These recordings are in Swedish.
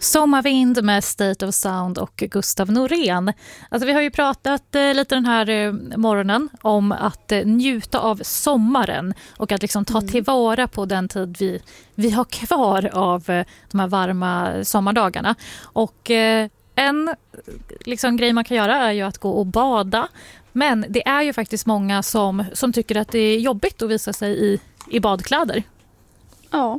Sommarvind med State of Sound och Gustav Norén. Alltså vi har ju pratat lite den här morgonen om att njuta av sommaren och att liksom ta tillvara på den tid vi har kvar av de här varma sommardagarna. Och en liksom grej man kan göra är ju att gå och bada. Men det är ju faktiskt många som tycker att det är jobbigt att visa sig i badkläder. Ja.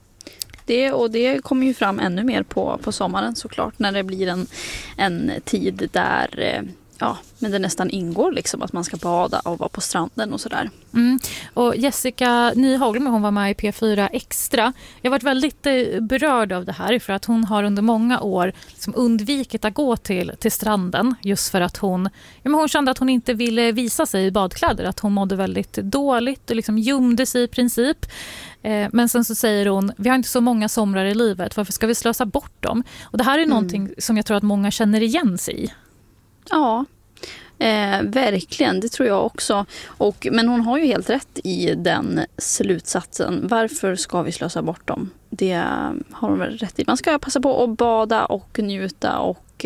Det kommer ju fram ännu mer på sommaren såklart, när det blir en tid där men det nästan ingår liksom att man ska bada och vara på stranden och sådär. Och Jessica Nyholm, hon var med i P4 Extra. Jag har varit väldigt berörd av det här för att hon har under många år liksom undvikit att gå till stranden just för att hon kände att hon inte ville visa sig i badkläder, att hon mådde väldigt dåligt och liksom gömde sig i princip. Men sen så säger hon, vi har inte så många somrar i livet, varför ska vi slösa bort dem? Och det här är någonting som jag tror att många känner igen sig i. Ja, verkligen, det tror jag också. Men hon har ju helt rätt i den slutsatsen. Varför ska vi slösa bort dem? Det har hon väl rätt i. Man ska passa på att bada och njuta och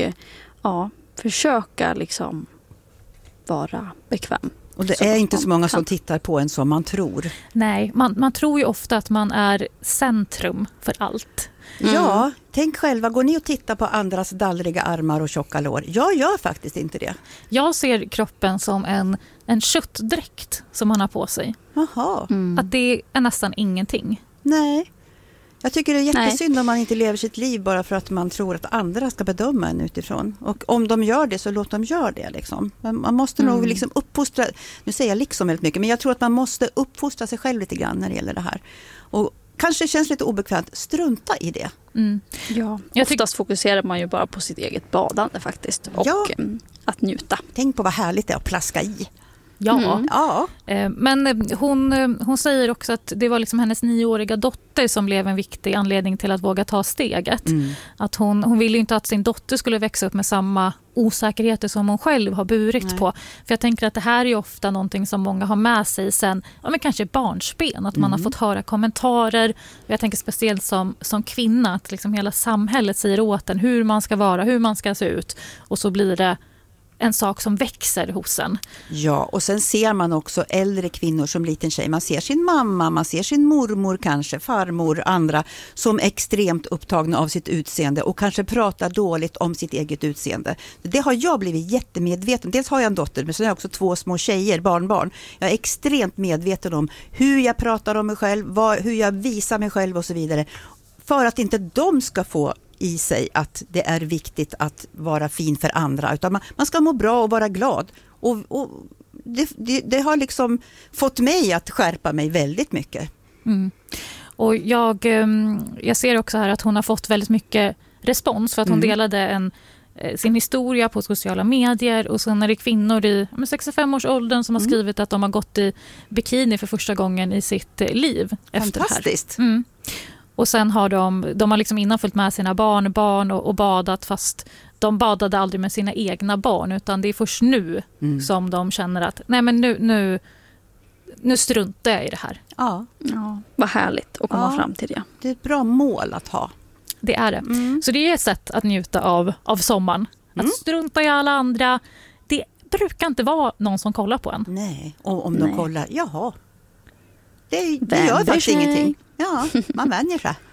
försöka liksom vara bekväm. Och det är inte så många som tittar på en som man tror. Nej, man tror ju ofta att man är centrum för allt. Ja, tänk själva, går ni och tittar på andras dallriga armar och tjocka lår? Jag gör faktiskt inte det. Jag ser kroppen som en köttdräkt som man har på sig. Jaha. Att det är nästan ingenting. Nej. Jag tycker det är jättesynd om man inte lever sitt liv bara för att man tror att andra ska bedöma en utifrån. Och om de gör det så låt dem göra det liksom. Man måste nog liksom uppfostra, nu säger jag liksom väldigt mycket, men jag tror att man måste uppfostra sig själv lite grann när det gäller det här. Och kanske känns lite obekvämt, strunta i det. Ja, oftast fokuserar man ju bara på sitt eget badande faktiskt och att njuta. Tänk på vad härligt det är att plaska i. Ja. Men hon säger också att det var liksom hennes 9-åriga dotter som blev en viktig anledning till att våga ta steget. Att hon ville ju inte att sin dotter skulle växa upp med samma osäkerheter som hon själv har burit på. För jag tänker att det här är ju ofta någonting som många har med sig sen, men kanske barnsben. Att man har fått höra kommentarer. Jag tänker speciellt som kvinna, att liksom hela samhället säger åt en hur man ska vara, hur man ska se ut. Och så blir det en sak som växer hos en. Ja, och sen ser man också äldre kvinnor som liten tjej. Man ser sin mamma, man ser sin mormor kanske, farmor, andra som extremt upptagna av sitt utseende och kanske pratar dåligt om sitt eget utseende. Det har jag blivit jättemedveten. Dels har jag en dotter, men så har jag också 2 små tjejer, barnbarn. Jag är extremt medveten om hur jag pratar om mig själv, hur jag visar mig själv och så vidare. För att inte de ska få i sig att det är viktigt att vara fin för andra, utan man ska må bra och vara glad, och det har liksom fått mig att skärpa mig väldigt mycket. Och jag ser också här att hon har fått väldigt mycket respons för att hon delade sin historia på sociala medier, och sen är det kvinnor i 65-årsåldern som har skrivit att de har gått i bikini för första gången i sitt liv efter det här. Fantastiskt. Och sen har de har liksom innan följt med sina barn och badat, fast de badade aldrig med sina egna barn, utan det är först nu som de känner att nej, men nu struntar jag i det här. Ja, vad härligt att komma fram till det. Det är ett bra mål att ha. Det är det. Så det är ett sätt att njuta av sommaren. Att strunta i alla andra, det brukar inte vara någon som kollar på en. Nej, och om de kollar, jaha. Det gör faktiskt ingenting. Ja, man vänjer sig.